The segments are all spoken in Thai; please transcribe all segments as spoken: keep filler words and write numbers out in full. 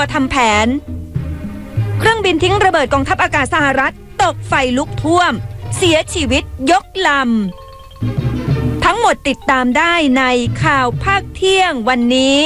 ทำแผนเครื่องบินทิ้งระเบิดกองทัพอากาศสหรัฐตกไฟลุกท่วมเสียชีวิตยกลำทั้งหมดติดตามได้ในข่าวภาคเที่ยงวันนี้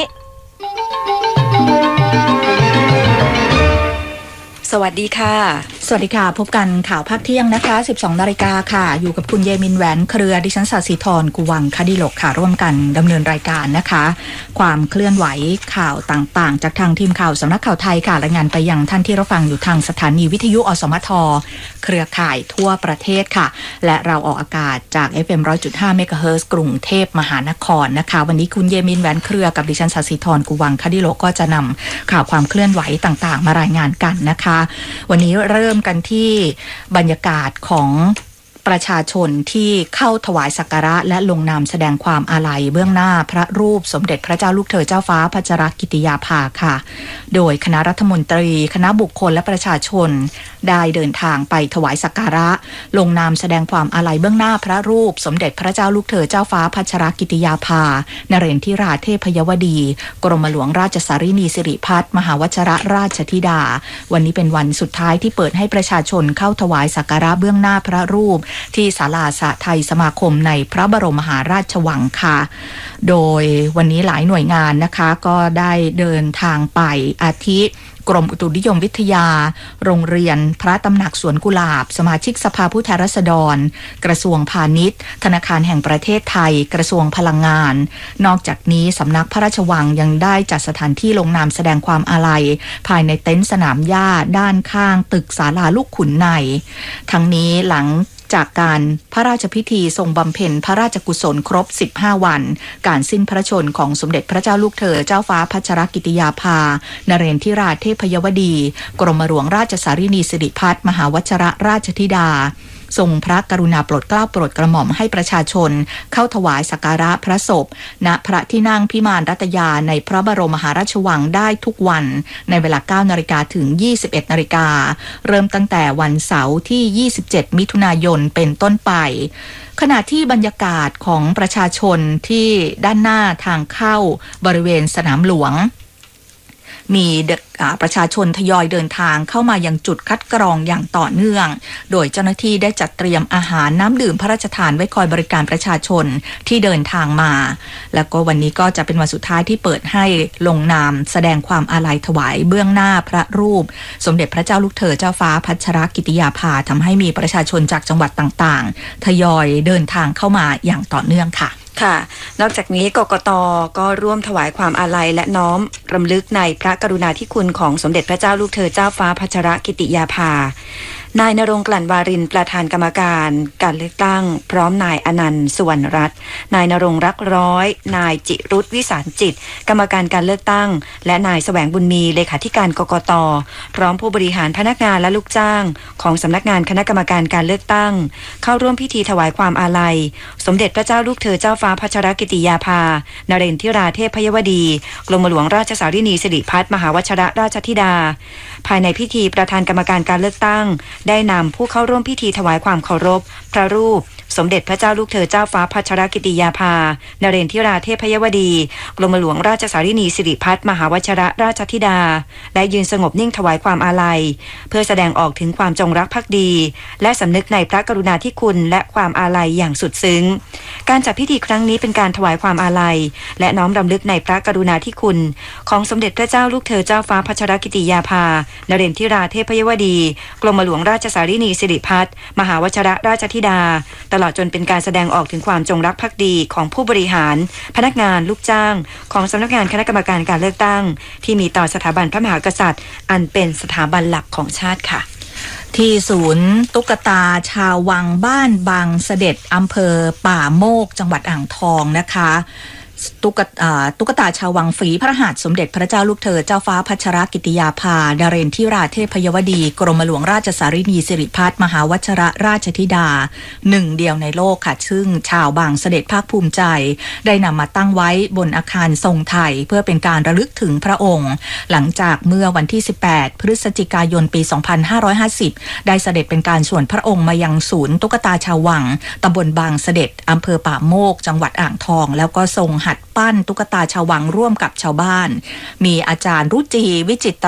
สวัสดีค่ะสวัสดีค่ะพบกันข่าวภาคเที่ยงนะคะ สิบสองนาฬิกาค่ะอยู่กับคุณเยมินแหวนเครือดิฉันศศิธรกุวังคดิโลกค่ะร่วมกันดำเนินรายการนะคะความเคลื่อนไหวข่าวต่างๆจากทางทีมข่าวสำนักข่าวไทยค่ะรายงานไปยังท่านที่รับฟังอยู่ทางสถานีวิทยุอสมทเครือข่ายทั่วประเทศค่ะและเราออกอากาศจาก เอฟ เอ็ม หนึ่งร้อยจุดห้า เมกะเฮิรตซ์กรุงเทพมหานครนะคะวันนี้คุณเยมินแหวนเครือกับดิฉันศศิธรกุวังคดิโลกก็จะนำข่าวความเคลื่อนไหวต่างๆมารายงานกันนะคะวันนี้เริ่มกันที่บรรยากาศของประชาชนที่เข้าถวายสักการะและลงนามแสดงความอาลัยเบื้องหน้าพระรูปสมเด็จพระเจ้าลูกเธอเจ้าฟ้าพัชรกิติยาภาค่ะโดยคณะรัฐมนตรีคณะบุคคลและประชาชนได้เดินทางไปถวายสักการะลงนามแสดงความอาลัยเบื้องหน้าพระรูปสมเด็จพระเจ้าลูกเธอเจ้าฟ้าพัชรกิติยาภานเรนทิราเทพยวดีกรมหลวงราชสารินีสิริพัฒน์มหาวชิรราชธิดาวันนี้เป็นวันสุดท้ายที่เปิดให้ประชาชนเข้าถวายสักการะเบื้องหน้าพระรูปที่ศาลาสหไทยสมาคมในพระบรมมหาราชวังค่ะโดยวันนี้หลายหน่วยงานนะคะก็ได้เดินทางไปอาทิกรมอุตุนิยมวิทยาโรงเรียนพระตำหนักสวนกุหลาบสมาชิกสภาผู้แทนราษฎรกระทรวงพาณิชย์ธนาคารแห่งประเทศไทยกระทรวงพลังงานนอกจากนี้สำนักพระราชวังยังได้จัดสถานที่ลงนามแสดงความอาลัยภายในเต็นท์สนามหญ้าด้านข้างตึกศาลาลูกขุนในทั้งนี้หลังจากการพระราชพิธีทรงบำเพ็ญพระราชกุศลครบสิบห้าวันการสิ้นพระชนม์ของสมเด็จพระเจ้าลูกเธอเจ้าฟ้าพัชรกิติยาภานเรนทิราเทพยวดีกรมหลวงราชสารินีสิริพัฒน์มหาวชิรราชธิดาทรงพระกรุณาโปรดเกล้าโปรดกระหม่อมให้ประชาชนเข้าถวายสักการะพระศพณพระที่นั่งพิมานรัตยาในพระบรมมหาราชวังได้ทุกวันในเวลา เก้านาฬิกา ถึง ยี่สิบเอ็ดนาฬิกาเริ่มตั้งแต่วันเสาร์ที่ยี่สิบเจ็ดมิถุนายนเป็นต้นไปขณะที่บรรยากาศของประชาชนที่ด้านหน้าทางเข้าบริเวณสนามหลวงมีประชาชนทยอยเดินทางเข้ามายังจุดคัดกรองอย่างต่อเนื่องโดยเจ้าหน้าที่ได้จัดเตรียมอาหารน้ำดื่มพระราชทานไว้คอยบริการประชาชนที่เดินทางมาแล้วก็วันนี้ก็จะเป็นวันสุดท้ายที่เปิดให้ลงนามแสดงความอาลัยถวายเบื้องหน้าพระรูปสมเด็จพระเจ้าลูกเธอเจ้าฟ้าพัชรกิติยาภาทำให้มีประชาชนจากจังหวัดต่างๆทยอยเดินทางเข้ามาอย่างต่อเนื่องค่ะค่ะนอกจากนี้กกต.ก็ร่วมถวายความอาลัยและน้อมรำลึกในพระกรุณาธิคุณของสมเด็จพระเจ้าลูกเธอเจ้าฟ้าพัชรกิติยาภานายณรงค์ กลั่นวารินประธานกรรมการการเลือกตั้งพร้อมนายอนันต์สุวรรณรัตน์นายณรงค์รักร้อยนายจิรุตวิสารจิตกรรมการการเลือกตั้งและนายแสวงบุญมีเลขาธิการกกต.พร้อมผู้บริหารพนักงานและลูกจ้างของสำนักงานคณะกรรมการการเลือกตั้งเข้าร่วมพิธีถวายความอาลัยสมเด็จพระเจ้าลูกเธอเจ้าฟ้าพัชรกิติยาภานเรนทิราเทพยวดีกรมหลวงราชสารินีสิริพัฒน์มหาวชิรราชธิดาภายในพิธีประธานกรรมการการเลือกตั้งได้นำผู้เข้าร่วมพิธีถวายความเคารพพระรูปสมเด็จพระเจ้าลูกเธอเจ้าฟ้าพัชรกิติยาภานเรนทิราเทพยวดีกรมหลวงราชสารินีสิริพัฒน์มหาวชิรราชธิดาได้ยืนสงบนิ่งถวายความอาลัยเพื่อแสดงออกถึงความจงรักภักดีและสำนึกในพระกรุณาธิคุณและความอาลัยอย่างสุดซึ้งการจัดพิธีครั้งนี้เป็นการถวายความอาลัยและน้อมรำลึกในพระกรุณาธิคุณของสมเด็จพระเจ้าลูกเธอเจ้าฟ้าพัชรกิติยาภานเรนทิราเทพยวดีกรมหลวงราชสารินีสิริพัฒน์มหาวชิรราชธิดาตลอดจนเป็นการแสดงออกถึงความจงรักภักดีของผู้บริหารพนักงานลูกจ้างของสำนักงานคณะกรรมการการเลือกตั้งที่มีต่อสถาบันพระมหากษัตริย์อันเป็นสถาบันหลักของชาติค่ะที่ศูนย์ตุ๊กตาชาววังบ้านบางเสด็จอำเภอป่าโมกจังหวัดอ่างทองนะคะตุ๊กตาตุ๊กตาชาววังฝีพระหัตถ์สมเด็จพระเจ้าลูกเธอเจ้าฟ้าพัชรกิติยาภาดาเรนทิราเทพยวดีกรมหลวงราชสารินีสิริพัฒน์มหาวชิรราชธิดาหนึ่งเดียวในโลกค่ะซึ่งชาวบางเสด็จภาคภูมิใจได้นำมาตั้งไว้บนอาคารทรงไทยเพื่อเป็นการระลึกถึงพระองค์หลังจากเมื่อวันที่สิบแปดพฤศจิกายนปีสองพันห้าร้อยห้าสิบได้เสด็จเป็นการส่วนพระองค์มายังศูนย์ตุ๊กตาชาววังตำบลบางเสด็จอำเภอป่าโมกจังหวัดอ่างทองแล้วก็ทรงหัดปั้นตุ๊กตาชาววังร่วมกับชาวบ้านมีอาจารย์รุจีวิจิตร